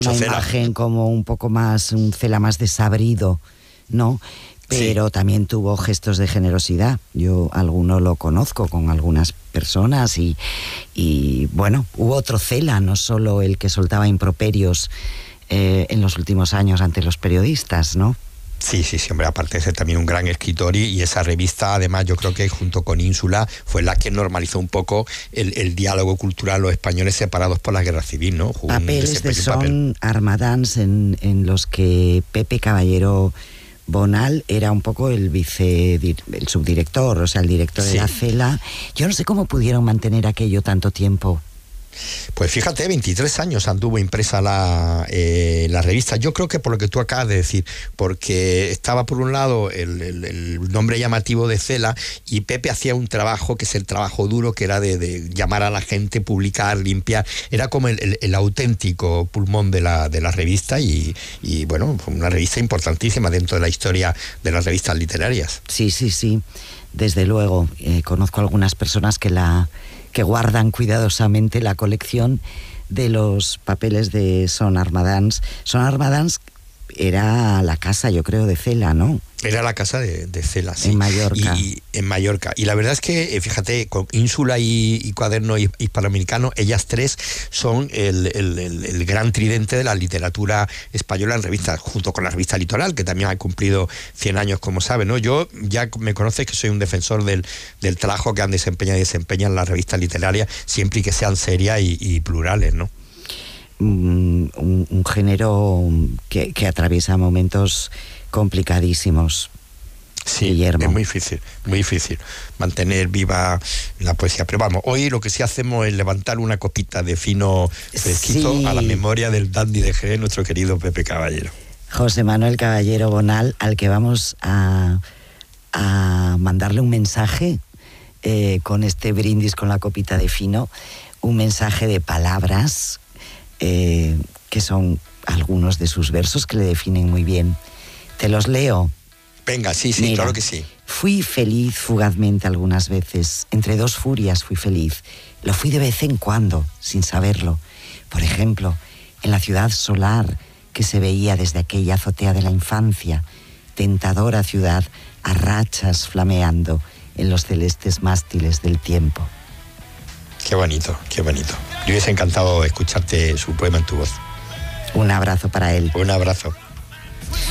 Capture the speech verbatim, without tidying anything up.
una Cela. imagen como un poco más, un Cela más desabrido, ¿no? Pero sí, también tuvo gestos de generosidad. Yo alguno lo conozco con algunas personas y, y bueno, hubo otro Cela, no solo el que soltaba improperios eh, en los últimos años ante los periodistas, ¿no? Sí, sí, sí, hombre, aparte de ser también un gran escritor y, y esa revista, además, yo creo que junto con Ínsula fue la que normalizó un poco el, el diálogo cultural, los españoles separados por la guerra civil, ¿no? Jugó Papeles un, de Son papel. Armadans en, en los que Pepe Caballero Bonal era un poco el vice, el subdirector, o sea, el director sí. de la Cela. Yo no sé cómo pudieron mantener aquello tanto tiempo. Pues fíjate, veintitrés años anduvo impresa la, eh, la revista. Yo creo que por lo que tú acabas de decir, porque estaba por un lado el, el, el nombre llamativo de Cela y Pepe hacía un trabajo que es el trabajo duro, que era de, de llamar a la gente, publicar, limpiar. Era como el, el, el auténtico pulmón de la, de la revista y, y bueno, fue una revista importantísima dentro de la historia de las revistas literarias. Sí, sí, sí, desde luego. Eh, conozco algunas personas que la... que guardan cuidadosamente la colección de los papeles de Son Armadans. Son Armadans era la casa, yo creo, de Cela, ¿no? Era la casa de, de Cela, sí. En Mallorca. Y, y en Mallorca. Y la verdad es que, fíjate, con Ínsula y, y Cuaderno Hispanoamericano, ellas tres son el, el, el, el gran tridente de la literatura española en revistas, junto con la revista Litoral, que también ha cumplido cien años, como sabe, ¿no? Yo, ya me conoces que soy un defensor del, del trabajo que han desempeñado y desempeñan las revistas literarias, siempre y que sean serias y, y plurales, ¿no? Un, un, un género que, que atraviesa momentos complicadísimos. Sí, Guillermo. Es muy difícil, muy difícil mantener viva la poesía. Pero vamos, hoy lo que sí hacemos es levantar una copita de fino fresquito sí. a la memoria del dandy de Jerez, nuestro querido Pepe Caballero. José Manuel Caballero Bonal, al que vamos a, a mandarle un mensaje eh, con este brindis con la copita de fino, un mensaje de palabras eh, que son algunos de sus versos que le definen muy bien. Te los leo. Venga, sí, sí, Mira, claro que sí. Fui feliz fugazmente algunas veces, entre dos furias fui feliz. Lo fui de vez en cuando, sin saberlo. Por ejemplo, en la ciudad solar que se veía desde aquella azotea de la infancia, tentadora ciudad a rachas flameando en los celestes mástiles del tiempo. Qué bonito, qué bonito. Me hubiese encantado escucharte su poema en tu voz. Un abrazo para él. Un abrazo.